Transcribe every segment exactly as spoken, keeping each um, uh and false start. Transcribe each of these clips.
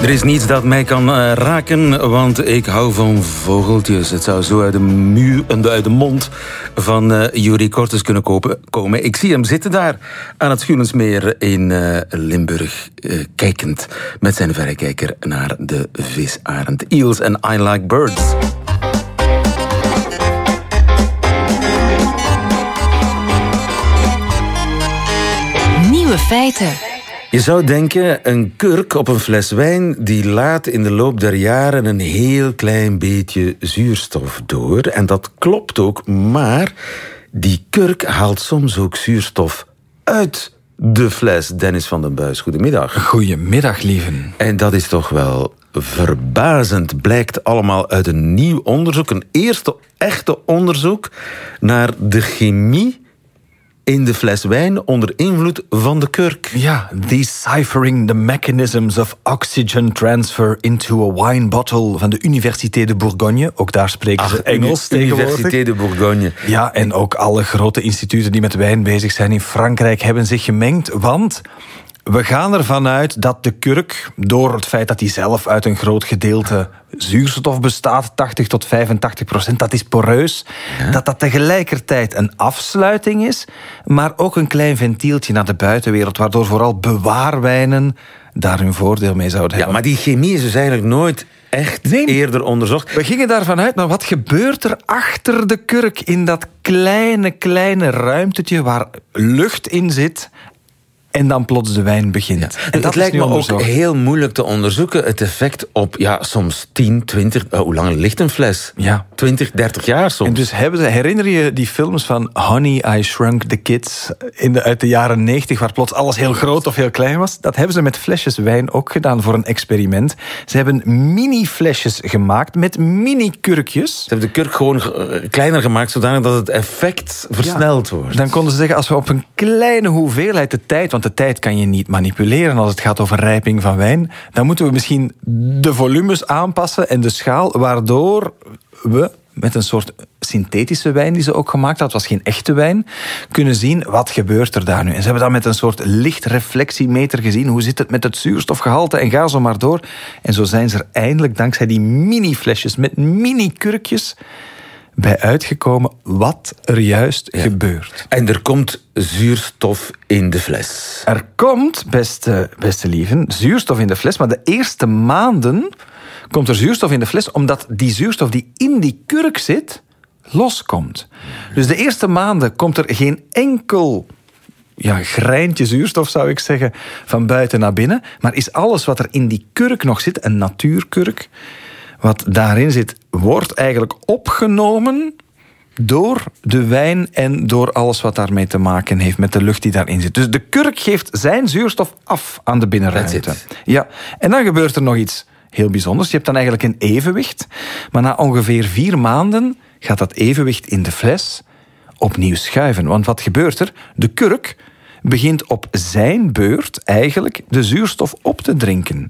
Er is niets dat mij kan uh, raken, want ik hou van vogeltjes. Het zou zo uit de, muur, uit de mond van uh, Yuri Cortes kunnen kopen, komen. Ik zie hem zitten daar aan het Schulensmeer in uh, Limburg, uh, kijkend met zijn verrekijker naar de visarend. Eels en I Like Birds. Nieuwe feiten. Je zou denken, een kurk op een fles wijn die laat in de loop der jaren een heel klein beetje zuurstof door. En dat klopt ook, maar die kurk haalt soms ook zuurstof uit de fles. Dennis van den Buis, goedemiddag. Goedemiddag, lieven. En dat is toch wel verbazend. Blijkt allemaal uit een nieuw onderzoek, een eerste echte onderzoek naar de chemie in de fles wijn onder invloed van de kurk. Ja, Deciphering the Mechanisms of Oxygen Transfer into a Wine Bottle van de Université de Bourgogne. Ook daar spreken Ach, ze Engels tegenwoordig. Université de Bourgogne. Ja, en ook alle grote instituten die met wijn bezig zijn in Frankrijk hebben zich gemengd, want we gaan ervan uit dat de kurk, door het feit dat hij zelf uit een groot gedeelte zuurstof bestaat, tachtig tot vijfentachtig procent, dat is poreus, ja. dat dat tegelijkertijd een afsluiting is, maar ook een klein ventieltje naar de buitenwereld, waardoor vooral bewaarwijnen daar hun voordeel mee zouden hebben. Ja, maar die chemie is dus eigenlijk nooit echt nee. eerder onderzocht. We gingen daarvan uit, maar wat gebeurt er achter de kurk in dat kleine, kleine ruimtetje waar lucht in zit en dan plots de wijn begint. Ja. En, en dat lijkt me ook heel moeilijk te onderzoeken. Het effect op ja, soms tien, twintig... Uh, hoe lang ligt een fles? Ja. twintig, dertig jaar soms. En dus hebben ze, herinner je die films van Honey, I Shrunk the Kids in de, uit de jaren negentig, waar plots alles heel groot of heel klein was? Dat hebben ze met flesjes wijn ook gedaan voor een experiment. Ze hebben mini-flesjes gemaakt met mini-kurkjes. Ze hebben de kurk gewoon kleiner gemaakt, zodanig dat het effect versneld ja. wordt. Dan konden ze zeggen, als we op een kleine hoeveelheid de tijd, want de tijd kan je niet manipuleren als het gaat over rijping van wijn, dan moeten we misschien de volumes aanpassen en de schaal, waardoor we met een soort synthetische wijn die ze ook gemaakt had, was geen echte wijn, kunnen zien wat gebeurt er daar nu. En ze hebben dan met een soort lichtreflectiemeter gezien hoe zit het met het zuurstofgehalte en ga zo maar door. En zo zijn ze er eindelijk, dankzij die mini-flesjes met mini-kurkjes, bij uitgekomen wat er juist ja. gebeurt. En er komt zuurstof in de fles. Er komt, beste, beste lieven, zuurstof in de fles, maar de eerste maanden komt er zuurstof in de fles omdat die zuurstof die in die kurk zit, loskomt. Dus de eerste maanden komt er geen enkel ja, greintje zuurstof, zou ik zeggen, van buiten naar binnen, maar is alles wat er in die kurk nog zit, een natuurkurk, wat daarin zit, wordt eigenlijk opgenomen door de wijn en door alles wat daarmee te maken heeft met de lucht die daarin zit. Dus de kurk geeft zijn zuurstof af aan de binnenruimte. Ja, en dan gebeurt er nog iets heel bijzonders. Je hebt dan eigenlijk een evenwicht, maar na ongeveer vier maanden gaat dat evenwicht in de fles opnieuw schuiven. Want wat gebeurt er? De kurk begint op zijn beurt eigenlijk de zuurstof op te drinken.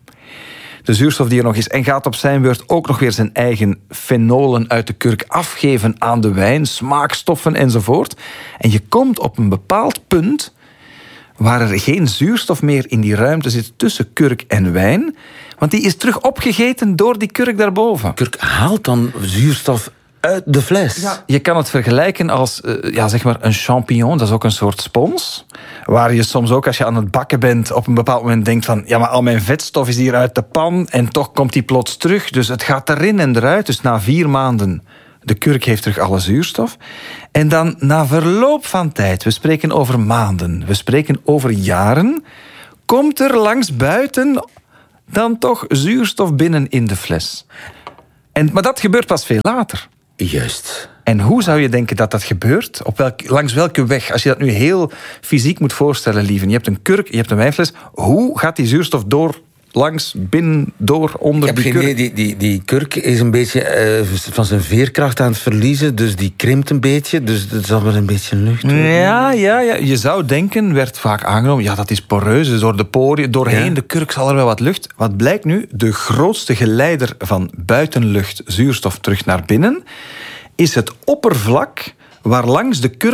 De zuurstof die er nog is, en gaat op zijn beurt ook nog weer zijn eigen fenolen uit de kurk afgeven aan de wijn, smaakstoffen enzovoort. En je komt op een bepaald punt waar er geen zuurstof meer in die ruimte zit tussen kurk en wijn, want die is terug opgegeten door die kurk daarboven. De kurk haalt dan zuurstof uit de fles. Ja, je kan het vergelijken als uh, ja, zeg maar een champignon, dat is ook een soort spons, waar je soms ook als je aan het bakken bent op een bepaald moment denkt van ja, maar al mijn vetstof is hier uit de pan en toch komt die plots terug, dus het gaat erin en eruit. Dus na vier maanden, de kurk heeft terug alle zuurstof. En dan na verloop van tijd, we spreken over maanden, we spreken over jaren, komt er langs buiten dan toch zuurstof binnen in de fles. En, maar dat gebeurt pas veel later. Juist. En hoe zou je denken dat dat gebeurt? Op welk, langs welke weg? Als je dat nu heel fysiek moet voorstellen, lieven. Je hebt een kurk, je hebt een wijnfles. Hoe gaat die zuurstof door, langs, binnen, door, onder ik die heb kurk? Geen idee, die, die, die kurk is een beetje uh, van zijn veerkracht aan het verliezen. Dus die krimpt een beetje. Dus er zal wel een beetje lucht worden. Ja, ja, ja, je zou denken, werd vaak aangenomen, ja, dat is poreus. Dus door de poriën, doorheen ja. de kurk zal er wel wat lucht. Wat blijkt nu? De grootste geleider van buitenlucht, zuurstof terug naar binnen, is het oppervlak waar langs de kurk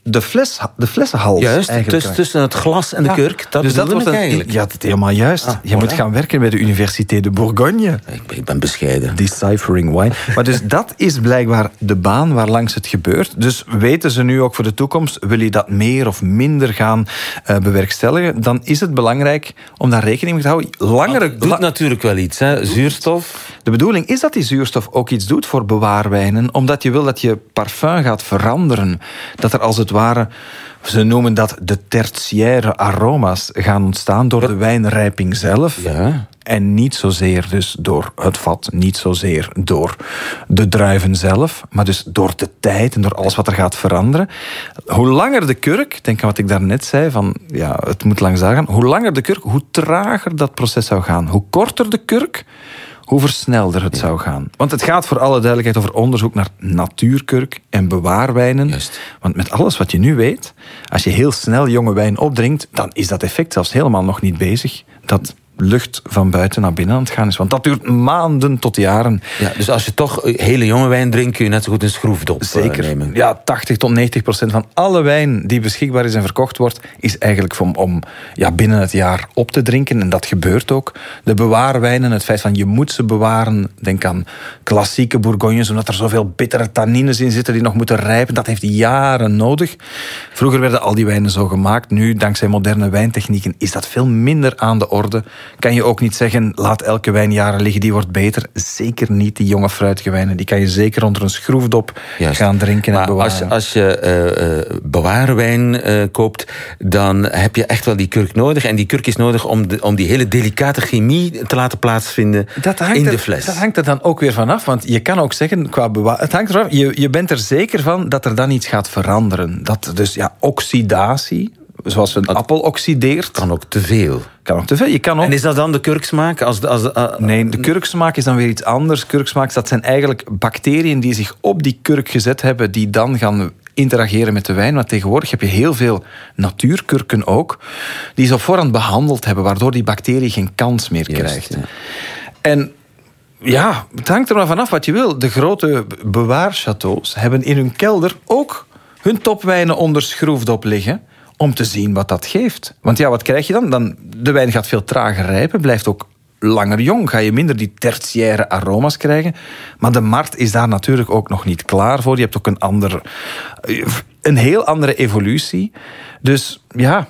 de, fles, de flessenhals. Juist, eigenlijk. tussen, tussen het glas en de Ja, kurk. Dat dus dat bedoelde was ik een- eigenlijk. Ja, dat is helemaal juist. Ah, je voilà. moet gaan werken bij de Universiteit de Bourgogne. Ik ben, ik ben bescheiden. Deciphering wine. Maar dus dat is blijkbaar de baan waar langs het gebeurt. Dus weten ze nu ook voor de toekomst, wil je dat meer of minder gaan uh, bewerkstelligen, dan is het belangrijk om daar rekening mee te houden. Langere, Het doet natuurlijk wel iets, hè? Zuurstof. De bedoeling is dat die zuurstof ook iets doet voor bewaarwijnen, omdat je wil dat je parfum gaat veranderen. Dat er als het ware, ze noemen dat de tertiaire aroma's, gaan ontstaan door de wijnrijping zelf. Ja. En niet zozeer dus door het vat, niet zozeer door de druiven zelf, maar dus door de tijd en door alles wat er gaat veranderen. Hoe langer de kurk, denk aan wat ik daarnet zei, van ja, het moet langs daar gaan. Hoe langer de kurk, hoe trager dat proces zou gaan. Hoe korter de kurk, hoe versnelder het zou gaan. Want het gaat voor alle duidelijkheid over onderzoek naar natuurkurk en bewaarwijnen. Juist. Want met alles wat je nu weet, als je heel snel jonge wijn opdrinkt, dan is dat effect zelfs helemaal nog niet bezig. Dat lucht van buiten naar binnen aan het gaan is. Want dat duurt maanden tot jaren. Ja, dus als je toch hele jonge wijn drinkt, kun je net zo goed een schroefdop Zeker. uh, nemen. Ja, tachtig tot negentig procent van alle wijn die beschikbaar is en verkocht wordt, is eigenlijk om, om ja, binnen het jaar op te drinken. En dat gebeurt ook. De bewaarwijnen, het feit van je moet ze bewaren. Denk aan klassieke Bourgognes, omdat er zoveel bittere tannines in zitten die nog moeten rijpen. Dat heeft jaren nodig. Vroeger werden al die wijnen zo gemaakt. Nu, dankzij moderne wijntechnieken, is dat veel minder aan de orde. Kan je ook niet zeggen, laat elke wijn jaren liggen, die wordt beter. Zeker niet die jonge fruitige wijnen. Die kan je zeker onder een schroefdop Juist. gaan drinken maar en bewaren. Als je, als je uh, uh, bewaarwijn uh, koopt, dan heb je echt wel die kurk nodig. En die kurk is nodig om, de, om die hele delicate chemie te laten plaatsvinden dat hangt in er, de fles. Dat hangt er dan ook weer vanaf. Want je kan ook zeggen, qua bewa- het hangt ervan af, je, je bent er zeker van dat er dan iets gaat veranderen. Dat dus ja, oxidatie, zoals een dat appel oxideert, kan ook te veel. kan ook te veel. Je kan ook... En is dat dan de kurksmaak? Als, de- als, de- uh, Nee, de kurksmaak is dan weer iets anders. Kurksmaak, dat zijn eigenlijk bacteriën die zich op die kurk gezet hebben, die dan gaan interageren met de wijn. Want tegenwoordig heb je heel veel natuurkurken ook, die ze op voorhand behandeld hebben, waardoor die bacterie geen kans meer Juist, krijgt. ja. En ja, het hangt er maar vanaf wat je wil. De grote bewaarchateaus hebben in hun kelder ook hun topwijnen onder schroefdop liggen, om te zien wat dat geeft. Want ja, wat krijg je dan? dan de wijn gaat veel trager rijpen, blijft ook langer jong. Ga je minder die tertiaire aroma's krijgen. Maar de markt is daar natuurlijk ook nog niet klaar voor. Je hebt ook een, ander, een heel andere evolutie. Dus ja,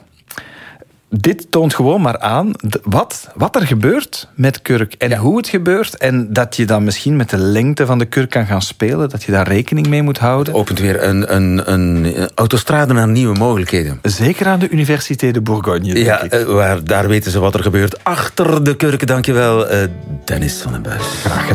dit toont gewoon maar aan wat, wat er gebeurt met kurk en hoe het gebeurt. En dat je dan misschien met de lengte van de kurk kan gaan spelen. Dat je daar rekening mee moet houden. opent weer een, een, een autostrade naar nieuwe mogelijkheden. Zeker aan de Universiteit de Bourgogne, denk Ja, ik. uh, waar, daar weten ze wat er gebeurt achter de kurken. Dankjewel, uh, Dennis van den Buis. Graag gedaan.